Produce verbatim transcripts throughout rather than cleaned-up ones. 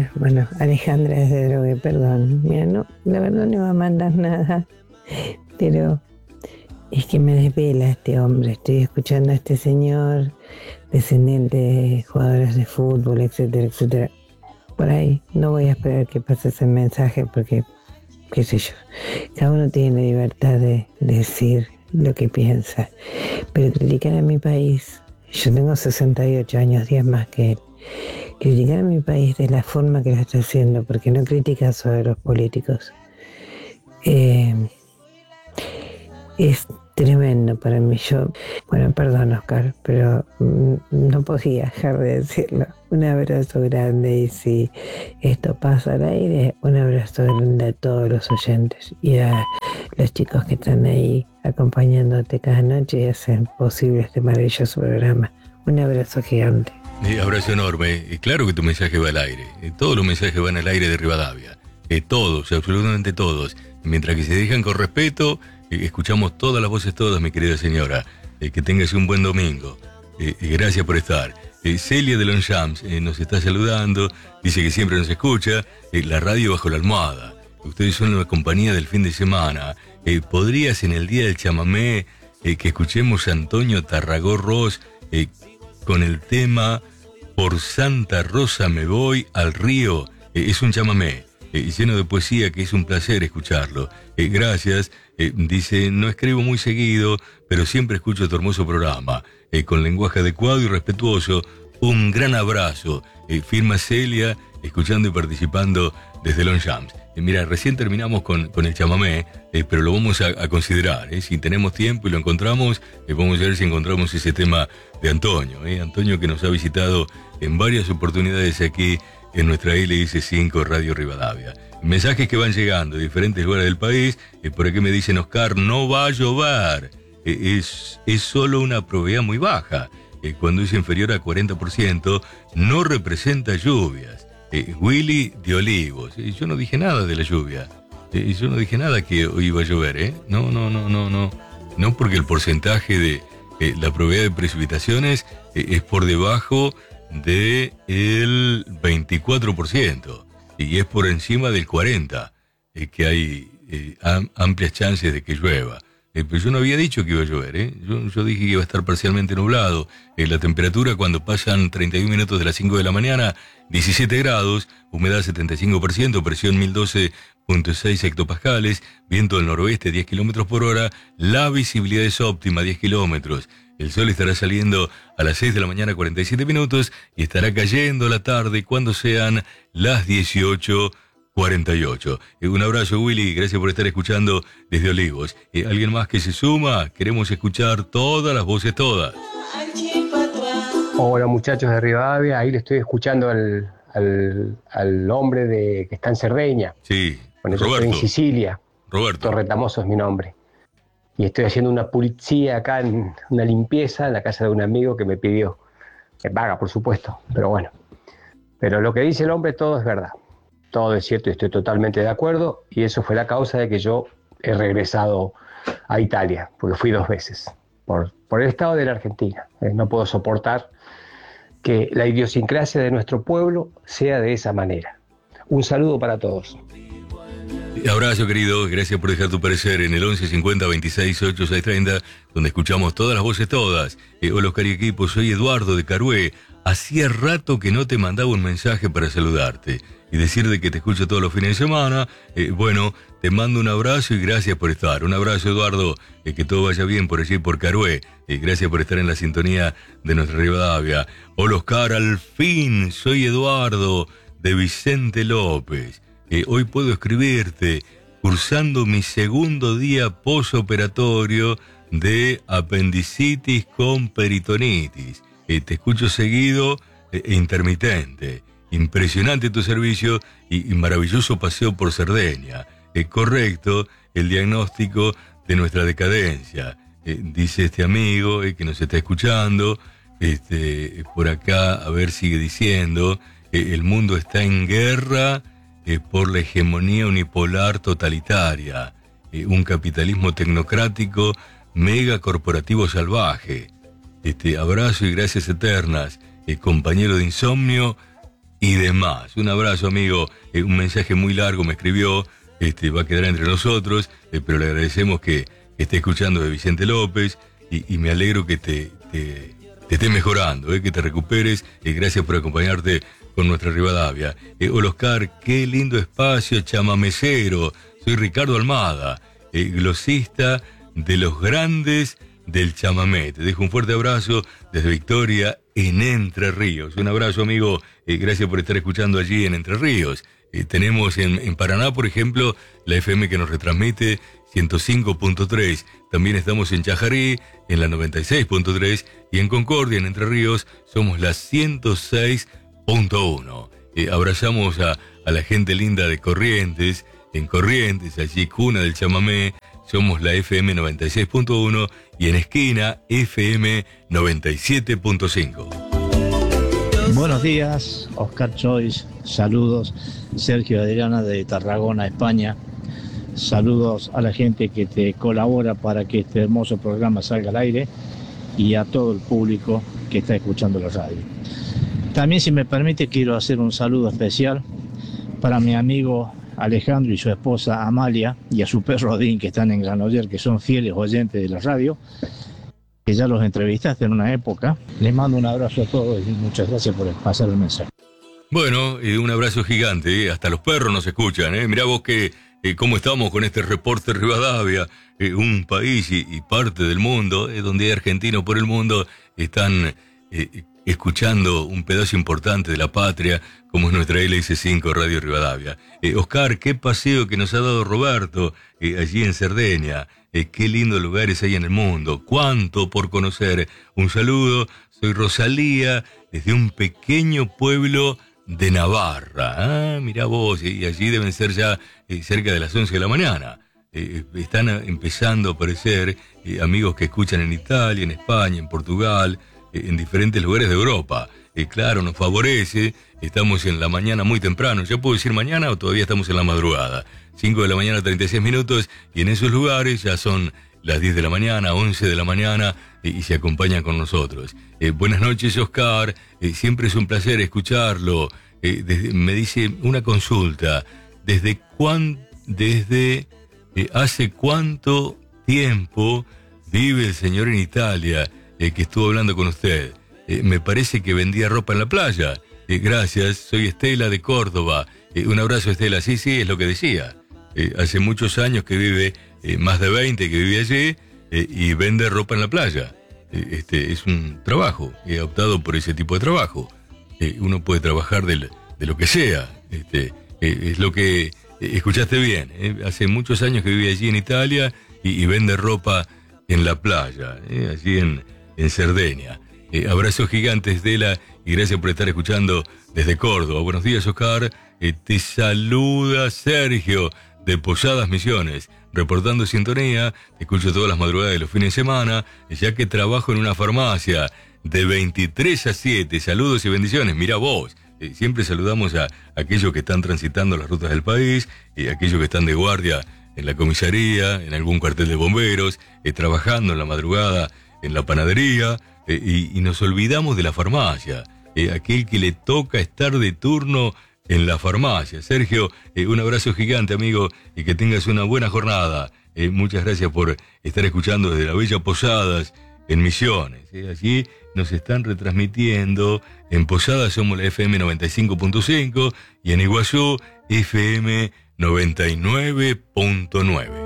Oscar. Bueno, Alejandra desde Drogué, perdón. Mira, no, la verdad no va a mandar nada, pero es que me desvela este hombre. Estoy escuchando a este señor, descendiente de jugadores de fútbol, etcétera, etcétera. Por ahí no voy a esperar que pase ese mensaje porque, qué sé yo, cada uno tiene la libertad de, de decir lo que piensa. Pero criticar a mi país, yo tengo sesenta y ocho años, diez más que él. Criticar a mi país de la forma que lo está haciendo, porque no critica sobre los políticos, eh, es tremendo para mí. Yo, bueno, perdón, Oscar, pero mm, no podía dejar de decirlo. Un abrazo grande, y si esto pasa al aire, un abrazo grande a todos los oyentes y a los chicos que están ahí acompañándote cada noche y hacen posible este maravilloso programa. Un abrazo gigante. Eh, abrazo enorme. Y claro que tu mensaje va al aire. Eh, todos los mensajes van al aire de Rivadavia. Eh, todos, absolutamente todos. Mientras que se dejan con respeto, eh, escuchamos todas las voces, todas, mi querida señora. Eh, que tengas un buen domingo. Eh, eh, gracias por estar. Eh, Celia de Longchamps eh, nos está saludando. Dice que siempre nos escucha. Eh, la radio bajo la almohada. Ustedes son la compañía del fin de semana. Eh, ¿Podrías en el día del chamamé eh, que escuchemos a Antonio Tarragó Ross eh, con el tema Por Santa Rosa me voy al río? Eh, es un chamamé eh, lleno de poesía que es un placer escucharlo. Eh, gracias. Eh, dice, no escribo muy seguido, pero siempre escucho tu hermoso programa. Eh, con lenguaje adecuado y respetuoso. Un gran abrazo. Eh, firma Celia, escuchando y participando desde Longchamps. Eh, mira, recién terminamos con, con el chamamé, eh, pero lo vamos a, a considerar. Eh. Si tenemos tiempo y lo encontramos, eh, vamos a ver si encontramos ese tema de Antonio. Eh. Antonio, que nos ha visitado en varias oportunidades aquí en nuestra L S cinco Radio Rivadavia. Mensajes que van llegando de diferentes lugares del país. Eh, por aquí me dicen, Oscar, no va a llover. Eh, es, es solo una probabilidad muy baja. Eh, cuando es inferior a cuarenta por ciento, no representa lluvias. Eh, Willy de Olivos. Eh, yo no dije nada de la lluvia. Eh, yo no dije nada que hoy iba a llover, ¿eh? No, no, no, no, no. No, porque el porcentaje de eh, la probabilidad de precipitaciones eh, es por debajo del veinticuatro por ciento. Y es por encima del cuarenta por ciento, eh, que hay eh, am- amplias chances de que llueva. Eh, pero yo no había dicho que iba a llover, ¿eh? Yo, yo dije que iba a estar parcialmente nublado. Eh, la temperatura cuando pasan treinta y un minutos de las cinco de la mañana, diecisiete grados, humedad setenta y cinco por ciento, presión mil doce punto seis hectopascales, viento del noroeste diez kilómetros por hora, la visibilidad es óptima, diez kilómetros. El sol estará saliendo a las seis de la mañana, cuarenta y siete minutos, y estará cayendo a la tarde cuando sean las dieciocho cuarenta y ocho. Eh, un abrazo, Willy, gracias por estar escuchando desde Olivos. Eh, ¿Alguien más que se suma? Queremos escuchar todas las voces, todas. Hola, muchachos de Rivadavia, ahí le estoy escuchando al, al, al hombre de que está en Cerdeña. Sí, bueno, yo Roberto. estoy en Sicilia. Roberto. Torretamoso es mi nombre. Y estoy haciendo una pulizía acá, en una limpieza en la casa de un amigo que me pidió. Me paga, por supuesto, pero bueno. Pero lo que dice el hombre, todo es verdad. Todo es cierto y estoy totalmente de acuerdo. Y eso fue la causa de que yo he regresado a Italia, porque fui dos veces, por, por el estado de la Argentina. Eh, no puedo soportar que la idiosincrasia de nuestro pueblo sea de esa manera. Un saludo para todos. Abrazo, querido, gracias por dejar tu parecer en el once cincuenta veintiséis ocho seis treinta, donde escuchamos todas las voces, todas. Eh, hola, Oscar y equipo, soy Eduardo de Carué. Hacía rato que no te mandaba un mensaje para saludarte y decirte que te escucho todos los fines de semana. Eh, bueno, te mando un abrazo y gracias por estar. Un abrazo, Eduardo, eh, que todo vaya bien por allí, por Carué. Eh, gracias por estar en la sintonía de nuestra Rivadavia. Hola, Oscar, al fin, soy Eduardo de Vicente López. Eh, hoy puedo escribirte, cursando mi segundo día posoperatorio de apendicitis con peritonitis. Eh, te escucho seguido e eh, intermitente. Impresionante tu servicio y, y maravilloso paseo por Cerdeña. Eh, correcto el diagnóstico de nuestra decadencia. Eh, dice este amigo eh, que nos está escuchando, este, por acá, a ver, sigue diciendo, eh, el mundo está en guerra Eh, por la hegemonía unipolar totalitaria, eh, un capitalismo tecnocrático, mega corporativo salvaje. Este, abrazo y gracias eternas, eh, compañero de insomnio y demás. Un abrazo, amigo. Eh, un mensaje muy largo me escribió, este, va a quedar entre nosotros, eh, pero le agradecemos que esté escuchando de Vicente López y, y me alegro que te, te, te esté mejorando, eh, que te recuperes. Eh, gracias por acompañarte con nuestra Rivadavia. Eh, hola Oscar, qué lindo espacio chamamecero. Soy Ricardo Almada, eh, glosista de los grandes del chamamé. Te dejo un fuerte abrazo desde Victoria en Entre Ríos. Un abrazo, amigo. Eh, gracias por estar escuchando allí en Entre Ríos. Eh, tenemos en, en Paraná, por ejemplo, la F M que nos retransmite ciento cinco punto tres. También estamos en Chajarí, en la noventa y seis punto tres. Y en Concordia, en Entre Ríos, somos la ciento seis punto uno. Eh, abrazamos a, a la gente linda de Corrientes. En Corrientes, allí cuna del chamamé, somos la F M noventa y seis punto uno y en Esquina F M noventa y siete punto cinco. Buenos días, Oscar Choice, saludos, Sergio Adriana de Tarragona, España. Saludos a la gente que te colabora para que este hermoso programa salga al aire y a todo el público que está escuchando la radio. También, si me permite, quiero hacer un saludo especial para mi amigo Alejandro y su esposa Amalia y a su perro Odín, que están en Granollers, que son fieles oyentes de la radio, que ya los entrevistaste en una época. Les mando un abrazo a todos y muchas gracias por pasar el mensaje. Bueno, eh, un abrazo gigante, eh. Hasta los perros nos escuchan, eh. Mirá vos que eh, cómo estamos con este reporte Rivadavia, eh, un país y, y parte del mundo, eh, donde hay argentinos por el mundo, están eh, escuchando un pedazo importante de la patria, como es nuestra L S cinco Radio Rivadavia. Eh, Oscar, qué paseo que nos ha dado Roberto eh, allí en Cerdeña. Eh, qué lindos lugares hay en el mundo. Cuánto por conocer. Un saludo. Soy Rosalía, desde un pequeño pueblo de Navarra. Ah, mirá vos. Eh, y allí deben ser ya eh, cerca de las once de la mañana. Eh, están empezando a aparecer eh, amigos que escuchan en Italia, en España, en Portugal, en diferentes lugares de Europa. Eh, claro, nos favorece, estamos en la mañana muy temprano, ¿ya puedo decir mañana o todavía estamos en la madrugada? cinco de la mañana, treinta y seis minutos, y en esos lugares ya son las diez de la mañana, once de la mañana, eh, y se acompañan con nosotros. Eh, buenas noches, Oscar, eh, siempre es un placer escucharlo. Eh, desde, me dice una consulta, ¿desde cuán, desde eh, hace cuánto tiempo vive el señor en Italia? Eh, que estuvo hablando con usted. Eh, me parece que vendía ropa en la playa. Eh, gracias, soy Estela de Córdoba. Eh, un abrazo, Estela. Sí, sí, es lo que decía. Eh, hace muchos años que vive, eh, más de veinte que vive allí, eh, y vende ropa en la playa. Eh, este es un trabajo. He optado por ese tipo de trabajo. Eh, uno puede trabajar de, de lo que sea. Este, eh, es lo que eh, escuchaste bien. Eh, hace muchos años que vive allí en Italia y, y vende ropa en la playa, eh, allí en en Cerdeña. Eh, abrazo gigante, Estela, y gracias por estar escuchando desde Córdoba. Buenos días, Oscar. Eh, te saluda Sergio de Posadas Misiones, reportando sintonía. Te escucho todas las madrugadas de los fines de semana, ya que trabajo en una farmacia de veintitrés a siete. Saludos y bendiciones. Mira vos. Eh, siempre saludamos a, a aquellos que están transitando las rutas del país y a aquellos que están de guardia en la comisaría, en algún cuartel de bomberos, eh, trabajando en la madrugada en la panadería, eh, y, y nos olvidamos de la farmacia, eh, aquel que le toca estar de turno en la farmacia. Sergio, eh, un abrazo gigante, amigo, y que tengas una buena jornada. Eh, muchas gracias por estar escuchando desde la Bella Posadas, en Misiones. Eh, allí nos están retransmitiendo, en Posadas somos la F M noventa y cinco punto cinco y en Iguazú F M noventa y nueve punto nueve.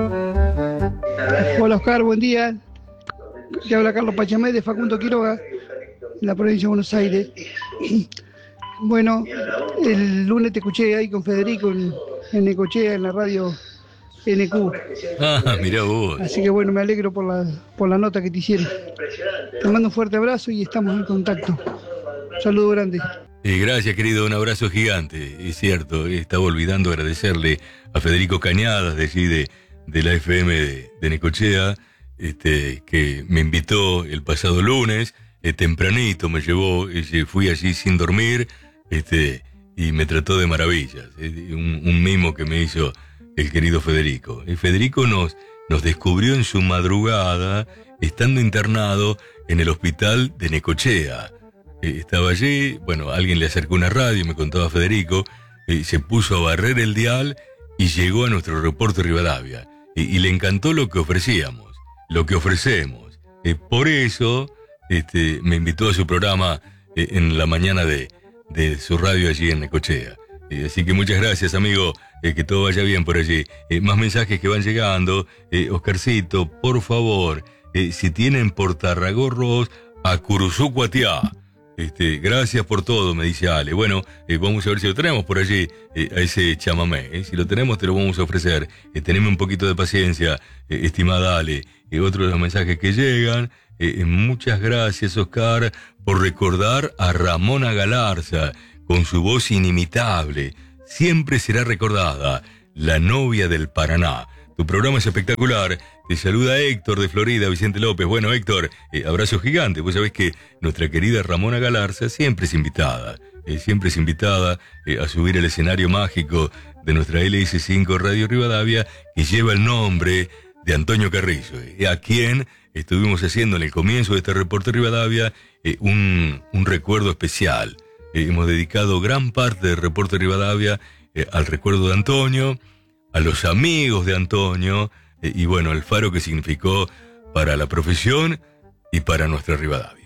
Hola Oscar, buen día. Te habla Carlos Pachamé de Facundo Quiroga, en la provincia de Buenos Aires. Bueno, el lunes te escuché ahí con Federico en, en Necochea, en la radio N Q. Ah, mirá vos. Así que bueno, me alegro por la, por la nota que te hicieron. Te mando un fuerte abrazo y estamos en contacto. Un saludo grande. Eh, gracias, querido, un abrazo gigante. Es cierto, estaba olvidando agradecerle a Federico Cañadas de allí de, de la F M de, de Necochea, Este, que me invitó el pasado lunes, eh, tempranito me llevó, eh, fui allí sin dormir, este, y me trató de maravillas, eh, un, un mimo que me hizo el querido Federico. Eh, Federico nos, nos descubrió en su madrugada, estando internado en el hospital de Necochea. eh, estaba allí, bueno, alguien le acercó una radio, me contaba Federico, eh, se puso a barrer el dial y llegó a nuestro aeropuerto Rivadavia. Y, y le encantó lo que ofrecíamos, lo que ofrecemos. Eh, por eso este, me invitó a su programa eh, en la mañana de, de su radio allí en Necochea. Eh, así que muchas gracias, amigo, eh, que todo vaya bien por allí. Eh, más mensajes que van llegando. Eh, Oscarcito, por favor, eh, si tienen portarragorros, a Curuzú Cuatiá. Este, gracias por todo, me dice Ale. Bueno, eh, vamos a ver si lo tenemos por allí, eh, a ese chamamé. Eh. Si lo tenemos, te lo vamos a ofrecer. Eh, teneme un poquito de paciencia, eh, estimada Ale. Eh, otro de los mensajes que llegan. Eh, muchas gracias, Oscar, por recordar a Ramona Galarza, con su voz inimitable. Siempre será recordada, la novia del Paraná. Tu programa es espectacular. Te saluda Héctor de Florida, Vicente López. Bueno, Héctor, eh, abrazo gigante. Vos sabés que nuestra querida Ramona Galarza siempre es invitada. Eh, siempre es invitada eh, a subir al escenario mágico de nuestra L S cinco Radio Rivadavia, que lleva el nombre de Antonio Carrillo, eh, a quien estuvimos haciendo en el comienzo de este reporte Rivadavia eh, un, un recuerdo especial. Eh, hemos dedicado gran parte del reporte Rivadavia eh, al recuerdo de Antonio, a los amigos de Antonio, eh, y bueno, el faro que significó para la profesión y para nuestra Rivadavia.